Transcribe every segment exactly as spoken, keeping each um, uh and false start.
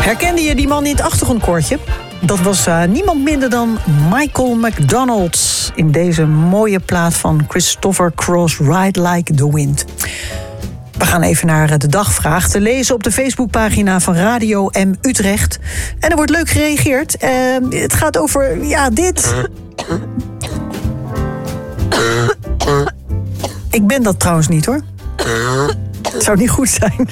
Herkende je die man in het achtergrondkoortje? Dat was uh, niemand minder dan Michael McDonald in deze mooie plaat van Christopher Cross, Ride Like the Wind. We gaan even naar de dagvraag, te lezen op de Facebookpagina van Radio M Utrecht. En er wordt leuk gereageerd. Uh, het gaat over, ja, dit. Ik ben dat trouwens niet, hoor. Het zou niet goed zijn.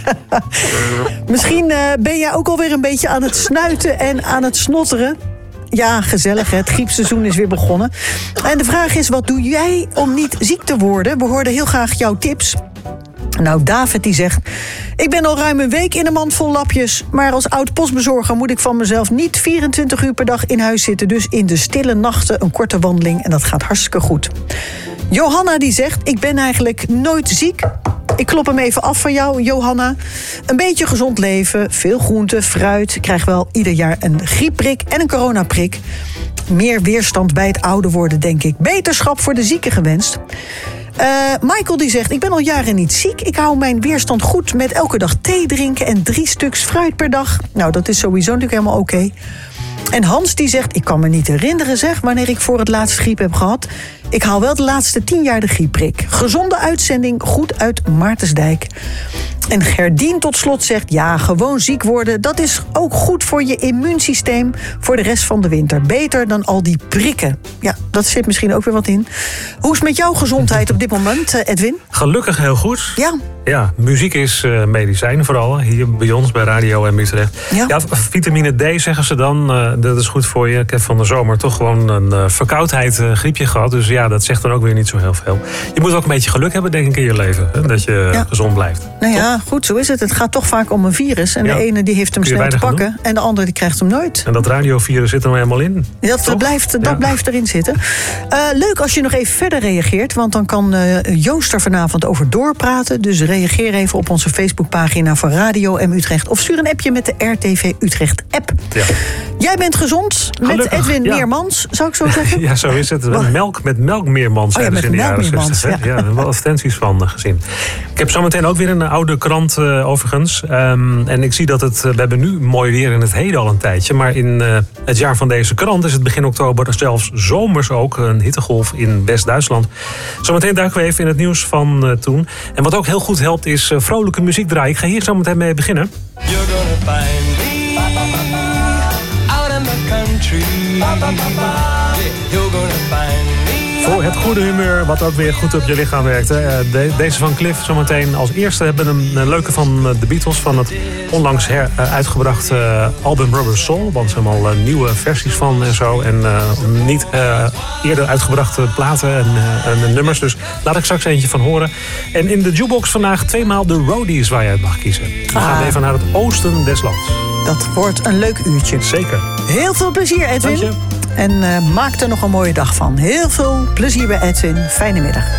Misschien uh, ben jij ook alweer een beetje aan het snuiten en aan het snotteren. Ja, gezellig, hè? Het griepseizoen is weer begonnen. En de vraag is, wat doe jij om niet ziek te worden? We hoorden heel graag jouw tips. Nou, David die zegt: ik ben al ruim een week in een mand vol lapjes, maar als oud-postbezorger moet ik van mezelf niet vierentwintig uur per dag in huis zitten. Dus in de stille nachten een korte wandeling en dat gaat hartstikke goed. Johanna die zegt: ik ben eigenlijk nooit ziek. Ik klop hem even af van jou, Johanna. Een beetje gezond leven, veel groente, fruit. Ik krijg wel ieder jaar een griepprik en een coronaprik. Meer weerstand bij het ouder worden, denk ik. Beterschap voor de zieken gewenst. Uh, Michael die zegt: ik ben al jaren niet ziek. Ik hou mijn weerstand goed met elke dag thee drinken en drie stuks fruit per dag. Nou, dat is sowieso natuurlijk helemaal oké. Okay. En Hans die zegt: ik kan me niet herinneren, zeg, wanneer ik voor het laatst griep heb gehad. Ik haal wel de laatste tien jaar de griepprik. Gezonde uitzending, goed uit Maartensdijk. En Gerdien tot slot zegt: ja, gewoon ziek worden, dat is ook goed voor je immuunsysteem voor de rest van de winter. Beter dan al die prikken. Ja, dat zit misschien ook weer wat in. Hoe is het met jouw gezondheid op dit moment, Edwin? Gelukkig heel goed. Ja. Ja, muziek is uh, medicijn vooral, hier bij ons, bij Radio en Utrecht. Ja. ja, vitamine D zeggen ze dan, uh, dat is goed voor je. Ik heb van de zomer toch gewoon een uh, verkoudheid, uh, griepje gehad. Dus ja, dat zegt dan ook weer niet zo heel veel. Je moet ook een beetje geluk hebben, denk ik, in je leven. Hè, dat je ja. gezond blijft. Nou ja, toch? Goed, zo is het. Het gaat toch vaak om een virus. En ja. de ene die heeft hem snel te pakken doen. En de andere die krijgt hem nooit. En dat radiovirus zit er nou helemaal in. Dat, blijft, dat ja. blijft erin zitten. Uh, leuk als je nog even verder reageert, want dan kan uh, Joost er vanavond over doorpraten. Dus reageer even op onze Facebookpagina van Radio M Utrecht. Of stuur een appje met de R T V Utrecht app. Ja. Jij bent gezond met Gelukkig, Edwin ja. Meermans, zou ik zo zeggen? Ja, zo is het. Met melk, met melk Meermans. Oh ja, met in de melk Meermans. Ja, ja, wel advertenties van uh, gezien. Ik heb zometeen ook weer een oude krant uh, overigens. Um, en ik zie dat het, uh, we hebben nu mooi weer in het heden al een tijdje. Maar in uh, het jaar van deze krant is het begin oktober zelfs zomers ook een hittegolf in West-Duitsland. Zometeen duiken we even in het nieuws van uh, toen. En wat ook heel goed helpt is uh, vrolijke muziek draaien. Ik ga hier zo meteen mee beginnen. You're gonna find me out in the country. You're gonna find me. Voor het goede humeur, wat ook weer goed op je lichaam werkt. Hè. De, deze van Cliff zometeen als eerste. Hebben een, een leuke van de Beatles van het onlangs her, uh, uitgebracht uh, album Rubber Soul. Want ze hebben al uh, nieuwe versies van en zo. En uh, niet uh, eerder uitgebrachte platen en, uh, en nummers. Dus laat ik straks eentje van horen. En in de jukebox vandaag tweemaal de roadies waar je uit mag kiezen. We ah. gaan even naar het oosten des lands. Dat wordt een leuk uurtje. Zeker. Heel veel plezier, Edwin. Dank je. En uh, maak er nog een mooie dag van. Heel veel plezier bij Edwin. Fijne middag.